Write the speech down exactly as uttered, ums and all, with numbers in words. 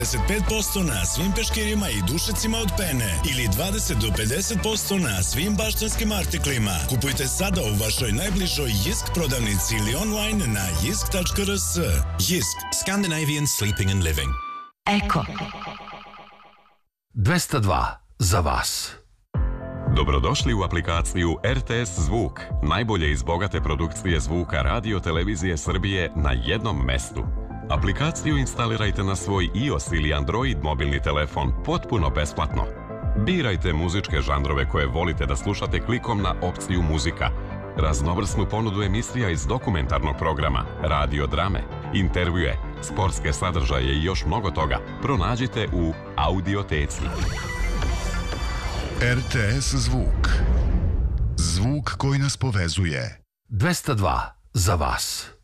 dvadeset pet posto na svim peškirima i dušecima od pene ili dvadeset do pedeset posto na svim bašćanskim artiklima. Kupujte sada u vašoj najbližoj Jysk prodavnici ili online na jysk tačka r s. Jysk. Scandinavian Sleeping and Living. Eko. dvesta dva za vas. Dobrodošli u aplikaciju R T S Zvuk, najbolje iz bogate produkcije zvuka Radio Televizije Srbije na jednom mestu. Aplikaciju instalirajte na svoj iOS ili Android mobilni telefon potpuno besplatno. Birajte muzičke žanrove koje volite da slušate klikom na opciju muzika. Raznovrsnu ponudu emisija iz dokumentarnog programa, radio drame, intervjue, sportske sadržaje i još mnogo toga pronađite u Audioteci. R T S Zvuk. Zvuk koji nas povezuje. dvesta dva za vas.